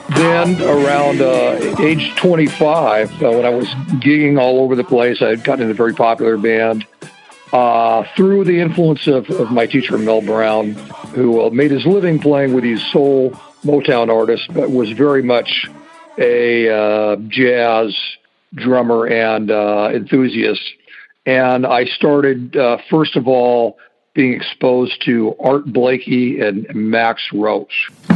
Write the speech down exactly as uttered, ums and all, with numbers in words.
Then around uh, age twenty-five, uh, when I was gigging all over the place, I had gotten in a very popular band. Uh, through the influence of, of my teacher, Mel Brown, who uh, made his living playing with these soul Motown artists, but was very much a uh, jazz drummer and uh, enthusiast. And I started, uh, first of all, being exposed to Art Blakey and Max Roach.